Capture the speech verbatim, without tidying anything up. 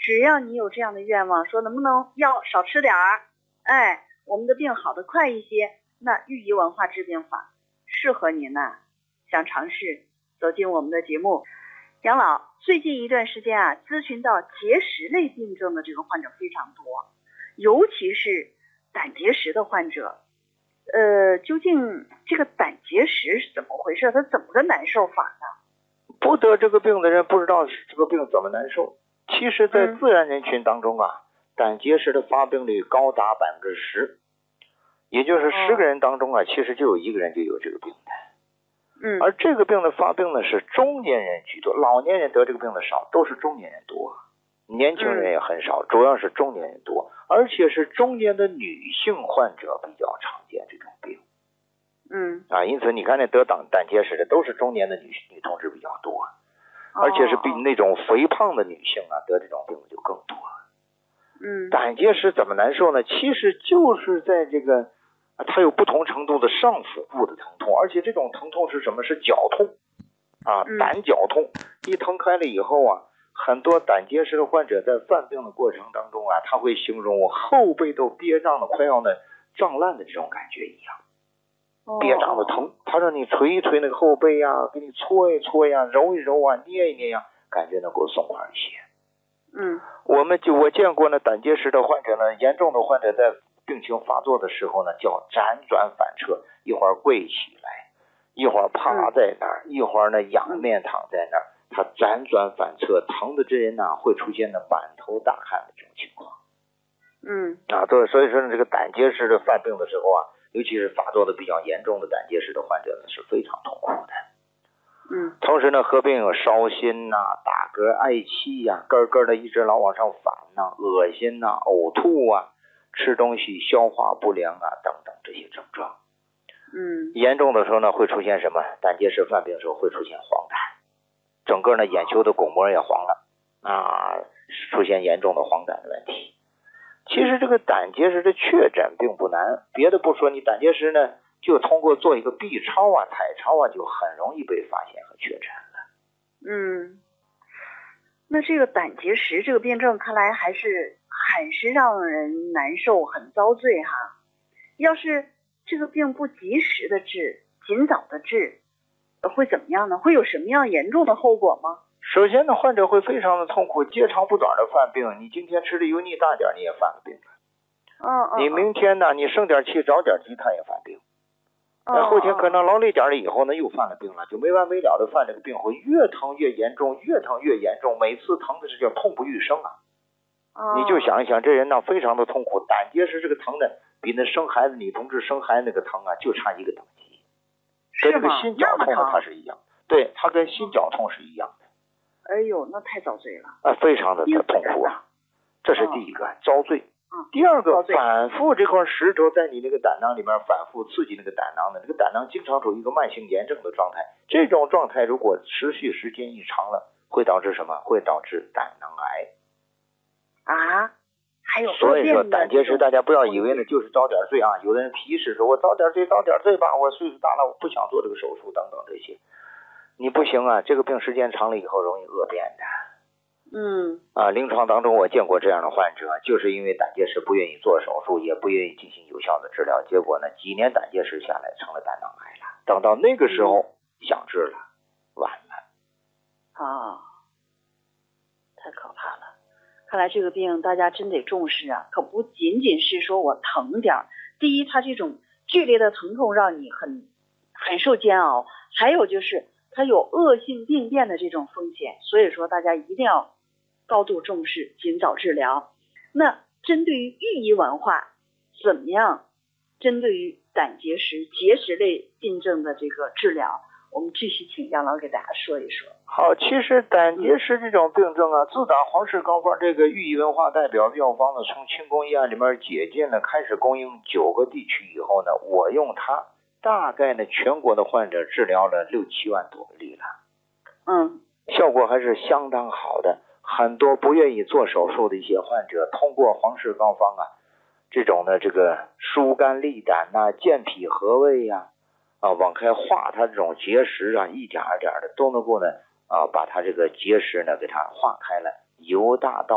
只要你有这样的愿望，说能不能药少吃点儿，哎，我们的病好得快一些，那寓意文化治病法适合您呐、啊。想尝试走进我们的节目。杨老，最近一段时间啊，咨询到结石类病症的这个患者非常多，尤其是胆结石的患者。呃，究竟这个胆结石是怎么回事？它怎么个难受法呢？ 不得这个病的人不知道这个病怎么难受。其实在自然人群当中啊，嗯、胆结石的发病率高达百分之十，也就是十个人当中啊，哦、其实就有一个人就有这个病的。 嗯， 而这个病的发病呢是中年人居多，老年人得这个病的少，都是中年人多，年轻人也很少，嗯、主要是中年人多，而且是中年的女性患者比较常见这种病。 嗯啊，因此你看那得胆胆结石的都是中年的女女同志比较多，而且是比那种肥胖的女性啊得这种病就更多。 嗯， 胆结石怎么难受呢？其实就是在这个它有不同程度的上腹部的疼痛，而且这种疼痛是什么？是绞痛啊，胆绞痛。一疼开了以后啊，很多胆结石的患者在犯病的过程当中啊，他会形容我后背都憋胀的快要那胀烂的这种感觉一样。憋胀的疼，他让你捶一捶那个后背呀、啊，给你搓一搓呀，揉一揉啊，捏一捏呀，感觉能够松快一些。 嗯， 我们就我见过呢，胆结石的患者呢，严重的患者在病情发作的时候呢，叫辗转反侧，一会儿跪起来，一会儿趴在那儿，嗯、一会儿呢仰面躺在那儿，他辗转反侧，疼的这人呢会出现呢满头大汗的这种情况。 嗯， 啊，对，所以说呢，这个胆结石的犯病的时候啊。尤其是发作的比较严重的胆结石的患者呢，是非常痛苦的。 嗯， 同时呢，合并有烧心呐、啊、打嗝、嗳气呀、啊、咯咯的一直老往上反呐、啊、恶心呐、啊、呕吐啊、吃东西消化不良啊等等这些症状。 嗯， 严重的时候呢，会出现什么？胆结石犯病的时候会出现黄疸，整个呢眼球的巩膜也黄了啊，出现严重的黄疸的问题。其实这个胆结石的确诊并不难，别的不说，你胆结石呢，就通过做一个 B 超啊、彩超啊，就很容易被发现和确诊了。 嗯，那这个胆结石这个病症，看来还是很是让人难受，很遭罪哈。要是这个病不及时的治，尽早的治，会怎么样呢？会有什么样严重的后果吗？ 首先呢，患者会非常的痛苦，截长补短的犯病。你今天吃的油腻大点，你也犯了病了。 嗯嗯。 你明天呢，你生点气着点急，他也犯病。那、哦、后天可能劳累点了以后呢，又犯了病了，就没完没了的犯这个病，会越疼越严重，越疼越严重，每次疼的是叫痛不欲生啊。 哦。 你就想一想，这人呢非常的痛苦，胆结石这个疼的比那生孩子女同志生孩子那个疼啊，就差一个等级。跟这个心绞痛呢，它是一样，对，它跟心绞痛是一样的。 哎呦，那太遭罪了啊，非常的痛苦啊，这是第一个、哦、遭罪。第二个，反复这块石头在你那个胆囊里面反复刺激那个胆囊的，那个胆囊经常处于一个慢性炎症的状态，这种状态如果持续时间一长了，会导致什么？会导致胆囊癌。 啊？还有所以说胆结石大家不要以为呢就是遭点罪啊，有的人提示说我遭点罪遭点罪吧，我岁数大了我不想做这个手术等等这些。你不行啊，这个病时间长了以后容易恶变的。 嗯。 啊，临床当中我见过这样的患者，就是因为胆结石不愿意做手术，也不愿意进行有效的治疗，结果呢，几年胆结石下来成了胆囊癌了。等到那个时候、嗯、想治了，晚了。 啊，太可怕了！看来这个病大家真得重视啊，可不仅仅是说我疼点儿。第一，它这种剧烈的疼痛让你很很受煎熬，还有就是它有恶性病变的这种风险，所以说大家一定要高度重视，尽早治疗。那针对于寓医文化，怎么样针对于胆结石、结石类病症的这个治疗，我们继续请杨老给大家说一说。 好，其实胆结石这种病症啊，自打黄氏膏方这个寓医文化代表药方呢，从轻宫医案里面解禁了，开始供应九个地区以后呢，我用它大概呢全国的患者治疗了六七万多例了。 嗯， 效果还是相当好的。很多不愿意做手术的一些患者，通过黄氏膏方啊，这种呢这个疏肝利胆呐、啊、健脾和胃呀、啊，啊往开化它这种结石啊，一点一点的都能够呢啊把它这个结石呢给它化开了，由大到